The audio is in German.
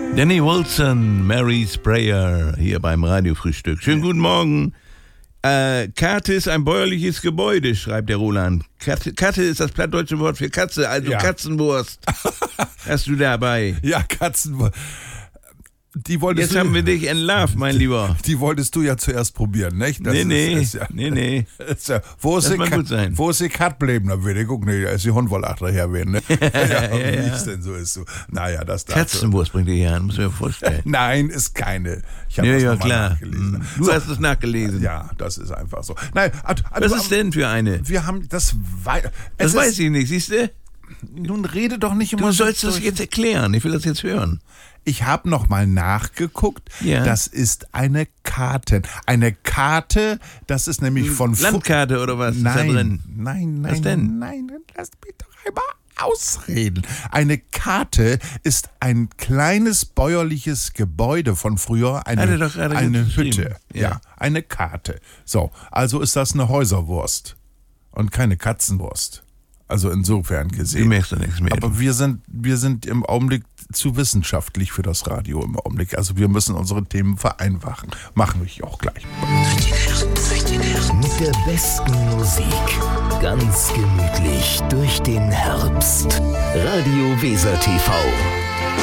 Danny Wilson, Mary's Prayer, hier beim Radiofrühstück. Schönen guten Morgen. Karte ist ein bäuerliches Gebäude, schreibt der Roland. Karte ist das plattdeutsche Wort für Katze, also ja. Katzenwurst. Hast du dabei? Ja, Katzenwurst. Jetzt haben wir dich entlarvt, mein Lieber. Die wolltest du ja zuerst probieren, nicht? Nee. Wo ist die Kat geblieben? Da will ich gucken, da ist die Hund wohl daher werden, ne? Wie ist denn so ist so? Naja, das dazu. Katzenwurst bringt ihr hier an, muss ich mir vorstellen. Nein, ist keine. Ich habe das nochmal nachgelesen. Du hast es nachgelesen. Ja, das ist einfach so. Nein, was ist denn für eine? Wir haben das. Das weiß ich nicht, siehst du? Nun rede doch nicht immer. Du sollst das jetzt erklären, ich will das jetzt hören. Ich habe nochmal nachgeguckt. Ja. Das ist eine Karte. Eine Karte, das ist nämlich von... Landkarte oder was? Nein, ist da drin? Nein. Was denn? Nein, lass mich doch einmal ausreden. Eine Karte ist ein kleines bäuerliches Gebäude von früher, eine Hütte. Ja, eine Karte. So, also ist das eine Häuserwurst und keine Katzenwurst. Also insofern gesehen. Du merkst doch nichts mehr. Aber wir sind im Augenblick zu wissenschaftlich für das Radio im Augenblick. Also wir müssen unsere Themen vereinfachen. Machen wir auch gleich. Mit der besten Musik. Ganz gemütlich durch den Herbst. Radio Weser TV.